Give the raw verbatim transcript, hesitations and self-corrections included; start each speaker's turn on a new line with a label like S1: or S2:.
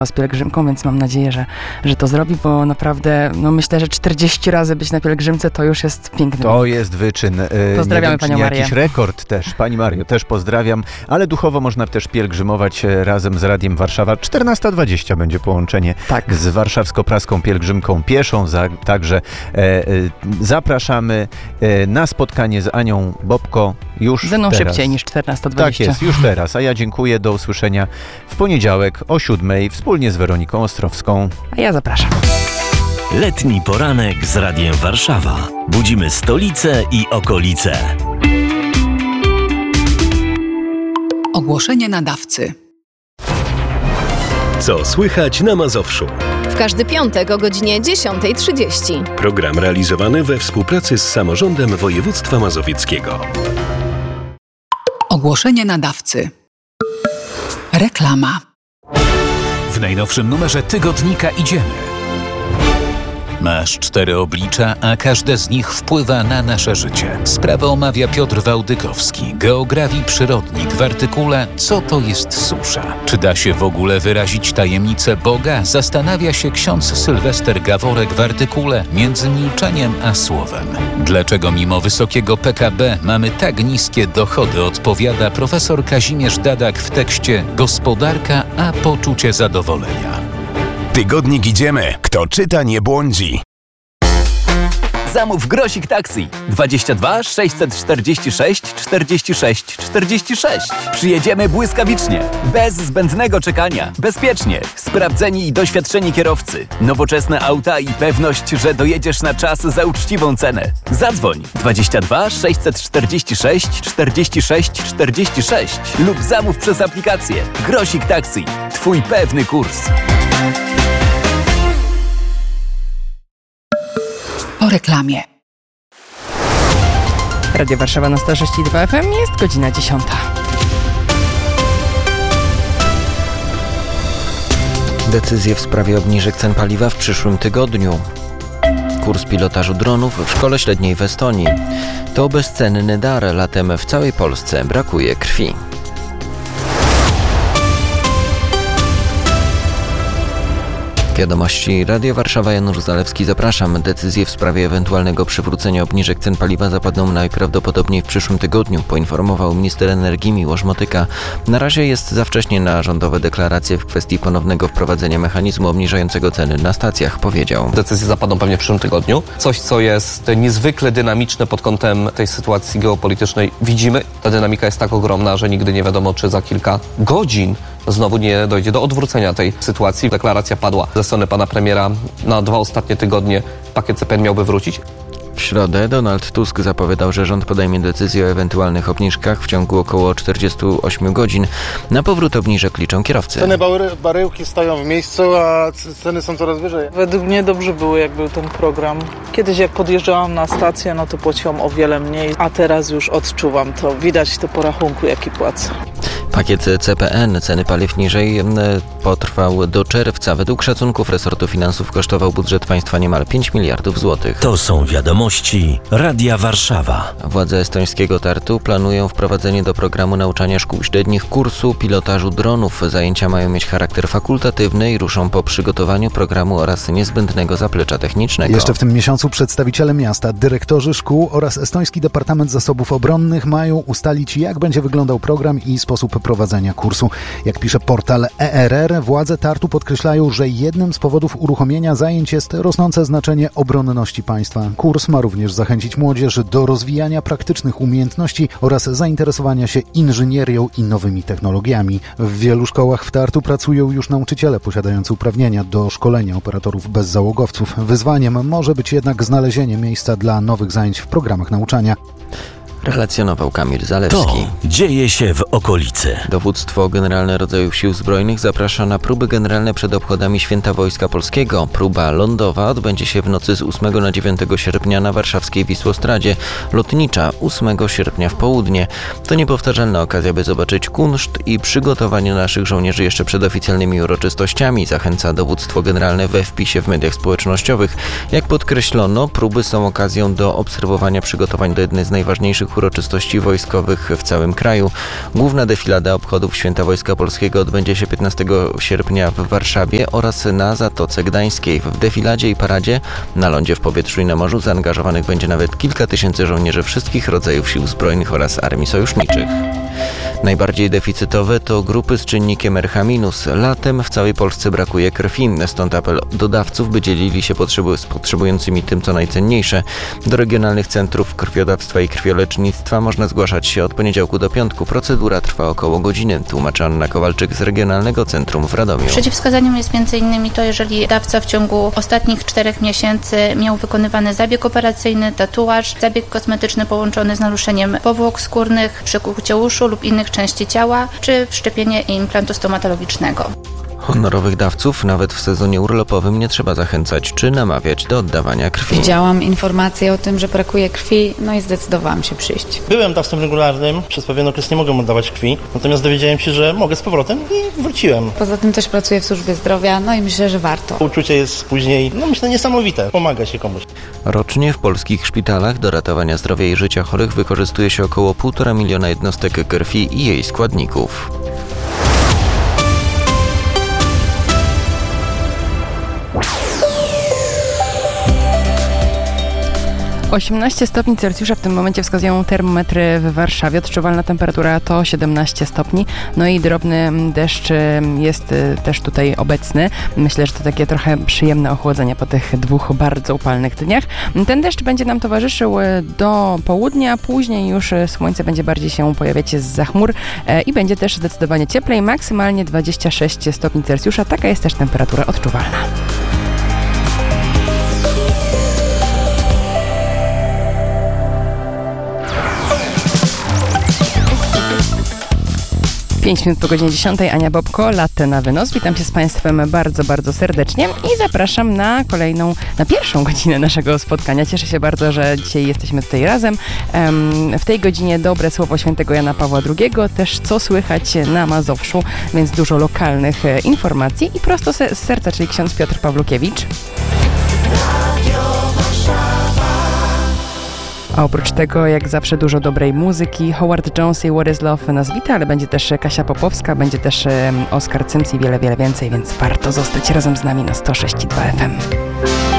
S1: z pielgrzymką, więc mam nadzieję, że, że to zrobi, bo naprawdę, no myślę, że czterdzieści razy być na pielgrzymce to już jest piękny.
S2: To jest wyczyn.
S1: Pozdrawiamy
S2: nie wiem,
S1: Panią
S2: czy
S1: Marię.
S2: Jakiś rekord też. Pani Mario, też pozdrawiam, ale duchowo można też pielgrzymować razem z Radiem Warszawa. czternasta dwadzieścia będzie połączenie
S1: tak.
S2: z warszawsko-praską pielgrzymką pieszą. Za, także e, e, zapraszamy e, na spotkanie z Anią Bobko już
S1: Ze mną
S2: teraz.
S1: szybciej niż czternasta dwadzieścia.
S2: Tak jest, już teraz. A ja dziękuję. Do usłyszenia w poniedziałek o siódmej wspólnie z Weroniką Ostrowską.
S1: A ja zapraszam.
S3: Letni poranek z Radiem Warszawa. Budzimy stolicę i okolice.
S4: Ogłoszenie nadawcy.
S5: Co słychać na Mazowszu?
S6: W każdy piątek o godzinie dziesiąta trzydzieści.
S5: Program realizowany we współpracy z Samorządem Województwa Mazowieckiego.
S4: Ogłoszenie nadawcy. Reklama.
S7: W najnowszym numerze tygodnika Idziemy. Masz cztery oblicza, a każde z nich wpływa na nasze życie. Sprawę omawia Piotr Wałdykowski, geografii przyrodnik w artykule Co to jest susza? Czy da się w ogóle wyrazić tajemnicę Boga? Zastanawia się ksiądz Sylwester Gaworek w artykule Między milczeniem a słowem. Dlaczego mimo wysokiego P K B mamy tak niskie dochody, odpowiada profesor Kazimierz Dadak w tekście Gospodarka a poczucie zadowolenia.
S8: Tygodnik Idziemy. Kto czyta, nie błądzi.
S9: Zamów Grosik Taxi dwadzieścia dwa sześćset czterdzieści sześć czterdzieści sześć czterdzieści sześć. Przyjedziemy błyskawicznie, bez zbędnego czekania, bezpiecznie, sprawdzeni i doświadczeni kierowcy, nowoczesne auta i pewność, że dojedziesz na czas za uczciwą cenę. Zadzwoń dwadzieścia dwa sześćset czterdzieści sześć czterdzieści sześć czterdzieści sześć lub zamów przez aplikację. Grosik Taxi. Twój pewny kurs.
S4: Po reklamie.
S1: Radio Warszawa na sto sześć i dwa F M, jest godzina dziesiąta.
S10: Decyzje w sprawie obniżek cen paliwa w przyszłym tygodniu. Kurs pilotażu dronów w szkole średniej w Estonii. To bezcenny dar, latem w całej Polsce brakuje krwi. Wiadomości Radio Warszawa, Janusz Zalewski, zapraszam. Decyzje w sprawie ewentualnego przywrócenia obniżek cen paliwa zapadną najprawdopodobniej w przyszłym tygodniu, poinformował minister energii Miłosz Motyka. Na razie jest za wcześnie na rządowe deklaracje w kwestii ponownego wprowadzenia mechanizmu obniżającego ceny na stacjach, powiedział.
S11: Decyzje zapadną pewnie w przyszłym tygodniu. Coś, co jest niezwykle dynamiczne pod kątem tej sytuacji geopolitycznej. Widzimy, ta dynamika jest tak ogromna, że nigdy nie wiadomo, czy za kilka godzin znowu nie dojdzie do odwrócenia tej sytuacji. Deklaracja padła ze strony pana premiera na dwa ostatnie tygodnie. Pakiet C P N miałby wrócić.
S10: W środę Donald Tusk zapowiadał, że rząd podejmie decyzję o ewentualnych obniżkach w ciągu około czterdziestu ośmiu godzin. Na powrót obniżek liczą kierowcy.
S12: Ceny bary, baryłki stoją w miejscu, a ceny są coraz wyżej.
S13: Według mnie dobrze było, jak był ten program. Kiedyś jak podjeżdżałam na stację, no to płaciłam o wiele mniej, a teraz już odczuwam to. Widać to po rachunku, jaki płacę.
S10: Pakiet C P N ceny paliw niżej potrwał do czerwca. Według szacunków resortu finansów kosztował budżet państwa niemal pięć miliardów złotych.
S3: To są wiadomości Radia Warszawa.
S10: Władze estońskiego Tartu planują wprowadzenie do programu nauczania szkół średnich kursu pilotażu dronów. Zajęcia mają mieć charakter fakultatywny i ruszą po przygotowaniu programu oraz niezbędnego zaplecza technicznego.
S14: Jeszcze w tym miesiącu przedstawiciele miasta, dyrektorzy szkół oraz Estoński Departament Zasobów Obronnych mają ustalić, jak będzie wyglądał program i sposób prowadzenia kursu. Jak pisze portal E R R, władze Tartu podkreślają, że jednym z powodów uruchomienia zajęć jest rosnące znaczenie obronności państwa. Kurs ma również zachęcić młodzież do rozwijania praktycznych umiejętności oraz zainteresowania się inżynierią i nowymi technologiami. W wielu szkołach w Tartu pracują już nauczyciele posiadający uprawnienia do szkolenia operatorów bezzałogowców. Wyzwaniem może być jednak znalezienie miejsca dla nowych zajęć w programach nauczania.
S10: Relacjonował Kamil Zalewski.
S3: To dzieje się w okolicy.
S10: Dowództwo Generalne Rodzajów Sił Zbrojnych zaprasza na próby generalne przed obchodami Święta Wojska Polskiego. Próba lądowa odbędzie się w nocy z ósmego na dziewiątego sierpnia na warszawskiej Wisłostradzie. Lotnicza ósmego sierpnia w południe. To niepowtarzalna okazja, by zobaczyć kunszt i przygotowanie naszych żołnierzy jeszcze przed oficjalnymi uroczystościami, zachęca Dowództwo Generalne we wpisie w mediach społecznościowych. Jak podkreślono, próby są okazją do obserwowania przygotowań do jednej z najważniejszych kluczowych uroczystości wojskowych w całym kraju. Główna defilada obchodów Święta Wojska Polskiego odbędzie się piętnastego sierpnia w Warszawie oraz na Zatoce Gdańskiej. W defiladzie i paradzie na lądzie, w powietrzu i na morzu zaangażowanych będzie nawet kilka tysięcy żołnierzy wszystkich rodzajów sił zbrojnych oraz armii sojuszniczych. Najbardziej deficytowe to grupy z czynnikiem R H minus. Latem w całej Polsce brakuje krwi, stąd apel do dawców, by dzielili się potrzebu- z potrzebującymi tym, co najcenniejsze. Do regionalnych centrów krwiodawstwa i krwiolecznictwa można zgłaszać się od poniedziałku do piątku. Procedura trwa około godziny, tłumaczy Anna Kowalczyk z Regionalnego Centrum w Radomiu.
S15: Przeciwwskazaniem jest między innymi to, jeżeli dawca w ciągu ostatnich czterech miesięcy miał wykonywany zabieg operacyjny, tatuaż, zabieg kosmetyczny połączony z naruszeniem powłok skórnych, przykłucie uszu lub innych części ciała, czy wszczepienie implantu stomatologicznego.
S10: Honorowych dawców nawet w sezonie urlopowym nie trzeba zachęcać czy namawiać do oddawania krwi.
S16: Widziałam informację o tym, że brakuje krwi, no i zdecydowałam się przyjść.
S17: Byłem dawcą regularnym, przez pewien okres nie mogłem oddawać krwi, natomiast dowiedziałem się, że mogę z powrotem i wróciłem.
S16: Poza tym też pracuję w służbie zdrowia, no i myślę, że warto.
S17: Uczucie jest później, no myślę, niesamowite. Pomaga się komuś.
S10: Rocznie w polskich szpitalach do ratowania zdrowia i życia chorych wykorzystuje się około półtora miliona jednostek krwi i jej składników.
S1: osiemnaście stopni Celsjusza w tym momencie wskazują termometry w Warszawie. Odczuwalna temperatura to siedemnaście stopni. No i drobny deszcz jest też tutaj obecny. Myślę, że to takie trochę przyjemne ochłodzenie po tych dwóch bardzo upalnych dniach. Ten deszcz będzie nam towarzyszył do południa. Później już słońce będzie bardziej się pojawiać zza chmur i będzie też zdecydowanie cieplej. Maksymalnie dwadzieścia sześć stopni Celsjusza. Taka jest też temperatura odczuwalna. pięć minut po godzinie dziesiątej, Ania Bobko, Latte na wynos. Witam się z Państwem bardzo, bardzo serdecznie i zapraszam na kolejną, na pierwszą godzinę naszego spotkania. Cieszę się bardzo, że dzisiaj jesteśmy tutaj razem. W tej godzinie dobre słowo świętego Jana Pawła drugiego, też co słychać na Mazowszu, więc dużo lokalnych informacji i prosto z serca, czyli ksiądz Piotr Pawlukiewicz. A oprócz tego, jak zawsze, dużo dobrej muzyki. Howard Jones i What is Love nas wita, ale będzie też Kasia Popowska, będzie też Oskar Cyms i wiele, wiele więcej, więc warto zostać razem z nami na sto sześć i dwa F M.